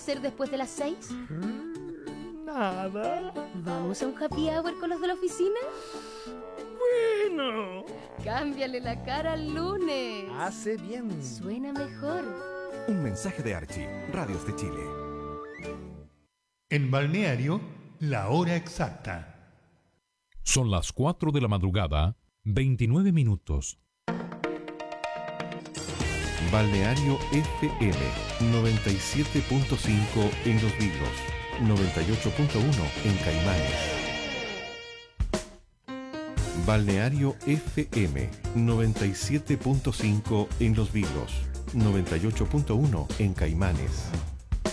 hacer después de las 6? Nada. ¿Vamos a un happy hour con los de la oficina? Bueno. Cámbiale la cara al lunes. Hace bien. Suena mejor. Un mensaje de Archie, Radios de Chile. En Balneario, la hora exacta. Son las 4 de la madrugada, 29 minutos. Balneario FM 97.5 en Los Vilos, 98.1 en Caimanes. Balneario FM 97.5 en Los Vilos, 98.1 en Caimanes.